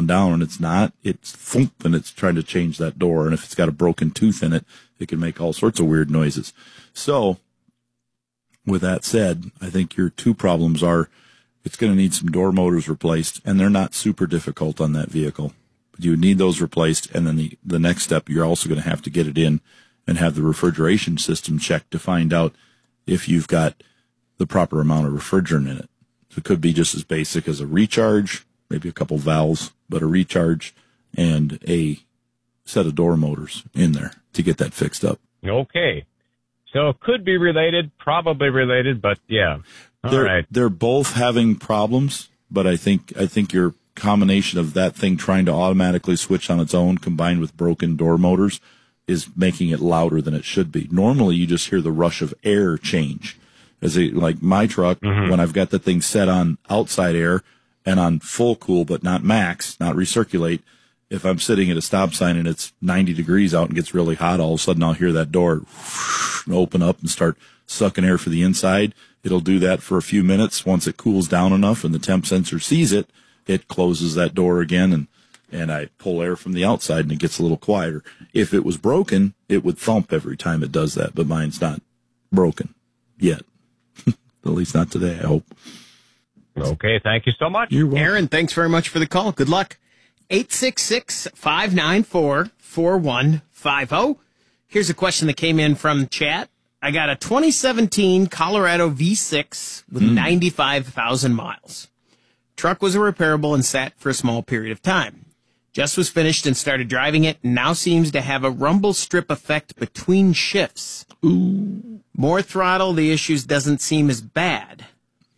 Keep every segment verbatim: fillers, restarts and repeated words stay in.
slowing down and it's not, it's thump and it's trying to change that door. And if it's got a broken tooth in it, it can make all sorts of weird noises. So with that said, I think your two problems are it's going to need some door motors replaced, and they're not super difficult on that vehicle. But you would need those replaced, and then the, the next step, you're also going to have to get it in and have the refrigeration system checked to find out if you've got the proper amount of refrigerant in it. So it could be just as basic as a recharge, maybe a couple valves, but a recharge and a set of door motors in there to get that fixed up. Okay. So it could be related, probably related, but yeah. All they're, right. They're both having problems, but I think I think your combination of that thing trying to automatically switch on its own combined with broken door motors is making it louder than it should be. Normally you just hear the rush of air change. As a, like my truck, mm-hmm. when I've got the thing set on outside air and on full cool but not max, not recirculate, if I'm sitting at a stop sign and it's ninety degrees out and gets really hot, all of a sudden I'll hear that door open up and start sucking air for the inside. It'll do that for a few minutes. Once it cools down enough and the temp sensor sees it, it closes that door again, and, and I pull air from the outside and it gets a little quieter. If it was broken, it would thump every time it does that, but mine's not broken yet. At least not today, I hope. Okay, thank you so much. You're welcome. Aaron, thanks very much for the call. Good luck. eight six six, five nine four, four one five zero. Here's a question that came in from chat. I got a twenty seventeen Colorado V six with mm. ninety-five thousand miles. Truck was a repairable and sat for a small period of time. Just was finished and started driving it, and now seems to have a rumble strip effect between shifts. Ooh. More throttle, the issues doesn't seem as bad.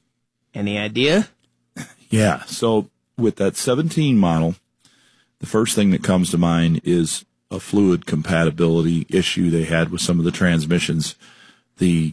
Any idea? Yeah, so with that seventeen model, the first thing that comes to mind is a fluid compatibility issue they had with some of the transmissions. The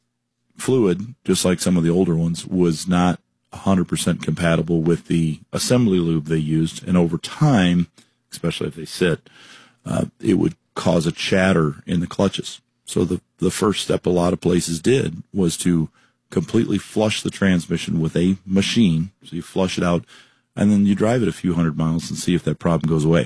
fluid, just like some of the older ones, was not one hundred percent compatible with the assembly lube they used. And over time, especially if they sit, uh, it would cause a chatter in the clutches. So the, the first step a lot of places did was to completely flush the transmission with a machine. So you flush it out, and then you drive it a few hundred miles and see if that problem goes away.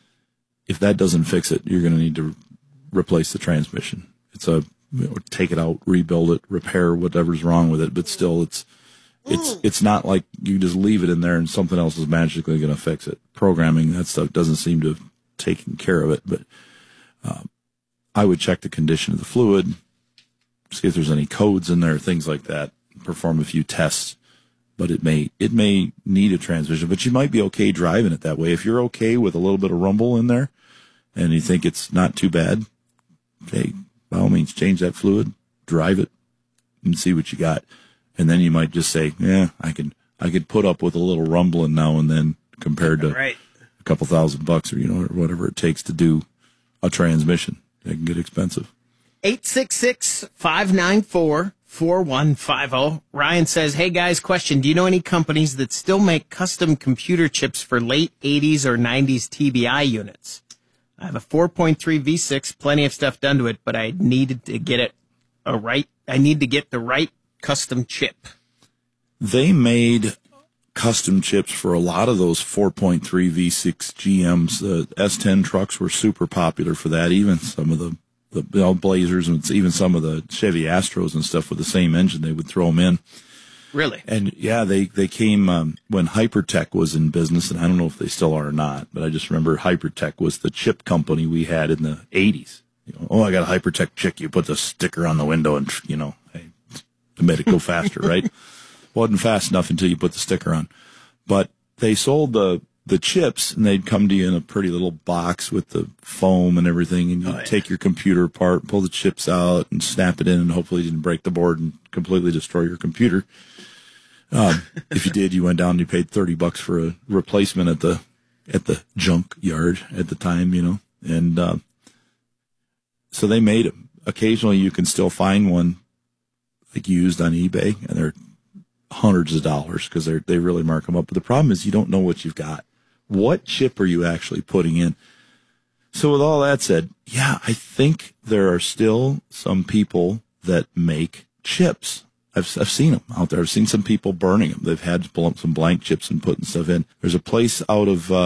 If that doesn't fix it, you're going to need to replace the transmission. It's a, you know, take it out, rebuild it, repair whatever's wrong with it, but still it's, it's, it's not like you just leave it in there and something else is magically going to fix it. Programming, that stuff doesn't seem to have taken care of it, but, uh, I would check the condition of the fluid, see if there's any codes in there, things like that, perform a few tests. But it may it may need a transmission, but you might be okay driving it that way. If you're okay with a little bit of rumble in there and you think it's not too bad, okay, by all means, change that fluid, drive it, and see what you got. And then you might just say, yeah, I can I could put up with a little rumbling now and then compared to right. a couple thousand bucks or, you know, or whatever it takes to do a transmission. It can get expensive. eight six six, five nine four, four one five zero. Ryan says, hey guys, question. Do you know any companies that still make custom computer chips for late eighties or nineties T B I units? I have a four point three V six, plenty of stuff done to it, but I needed to get it a right. I need to get the right custom chip. They made custom chips for a lot of those four point three V six G Ms. The S ten trucks were super popular for that. Even some of the the you know, Blazers and even some of the Chevy Astros and stuff with the same engine, they would throw them in. Really? And yeah, they, they came, um, when Hypertech was in business, and I don't know if they still are or not, but I just remember Hypertech was the chip company we had in the eighties. You know, oh, I got a Hypertech chip. You put the sticker on the window and, you know, hey, it made it go faster, right? Wasn't fast enough until you put the sticker on. But they sold the, the chips, and they'd come to you in a pretty little box with the foam and everything, and you'd oh, yeah. take your computer apart, pull the chips out, and snap it in, and hopefully you didn't break the board and completely destroy your computer. Um, if you did, you went down and you paid thirty bucks for a replacement at the at the junk yard at the time, you know. And uh, so they made them. Occasionally you can still find one like used on eBay, and they're hundreds of dollars because they they really mark them up. But the problem is you don't know what you've got. What chip are you actually putting in? So with all that said, yeah, I think there are still some people that make chips. I've, I've seen them out there. I've seen some people burning them. They've had some blank chips and putting stuff in. There's a place out of, uh,